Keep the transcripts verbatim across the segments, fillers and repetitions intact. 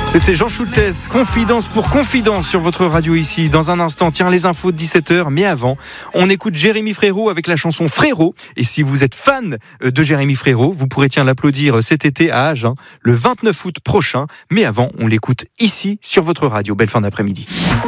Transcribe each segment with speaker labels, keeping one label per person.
Speaker 1: C'était Jean Schultes, Confidence pour Confidence sur votre radio ici. Dans un instant, tiens, les infos de dix-sept heures. Mais avant, on écoute Jérémy Frérot avec la chanson Frérot. Et si vous êtes fan de Jérémy Frérot, vous pourrez tiens l'applaudir cet été à Agen, le vingt-neuf août prochain. Mais avant, on l'écoute ici sur votre radio. Belle fin d'après-midi.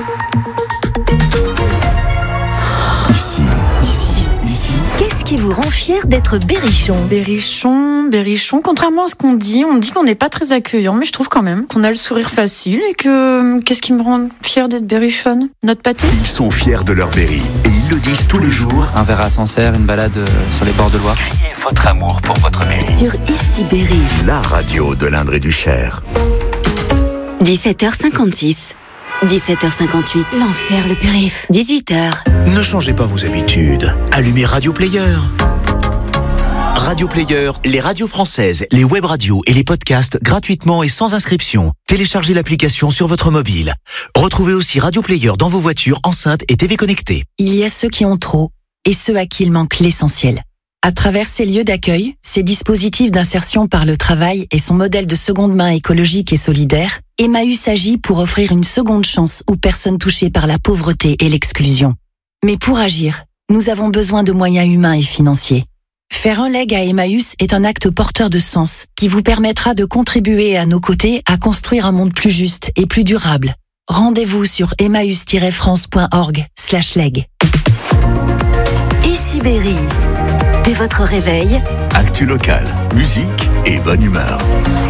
Speaker 2: Ici, ici, ici.
Speaker 3: Qu'est-ce qui vous rend fier d'être berrichon ?
Speaker 4: Berrichon, berrichon. Contrairement à ce qu'on dit, on dit qu'on n'est pas très accueillant, mais je trouve quand même qu'on a le sourire facile et que qu'est-ce qui me rend fier d'être berrichonne ? Notre pâté ?
Speaker 2: Ils sont fiers de leur berry et ils le disent tous les jours.
Speaker 5: Un verre à Sancerre, une balade sur les bords de Loire.
Speaker 2: Criez votre amour pour votre berry.
Speaker 3: Sur Ici Berry.
Speaker 2: La radio de l'Indre et du Cher.
Speaker 3: dix-sept heures cinquante-six. dix-sept heures cinquante-huit. L'enfer, le périph'. dix-huit heures.
Speaker 6: Ne changez pas vos habitudes. Allumez Radio Player. Radio Player, les radios françaises, les web radios et les podcasts gratuitement et sans inscription. Téléchargez l'application sur votre mobile. Retrouvez aussi Radio Player dans vos voitures, enceintes et T V connectées.
Speaker 7: Il y a ceux qui ont trop et ceux à qui il manque l'essentiel. À travers ces lieux d'accueil, ces dispositifs d'insertion par le travail et son modèle de seconde main écologique et solidaire, Emmaüs agit pour offrir une seconde chance aux personnes touchées par la pauvreté et l'exclusion. Mais pour agir, nous avons besoin de moyens humains et financiers. Faire un leg à Emmaüs est un acte porteur de sens qui vous permettra de contribuer à nos côtés à construire un monde plus juste et plus durable. Rendez-vous sur emmaüs tiret france point org slash leg.
Speaker 3: Ici Berry. Dès votre réveil,
Speaker 2: Actu local, musique et bonne humeur.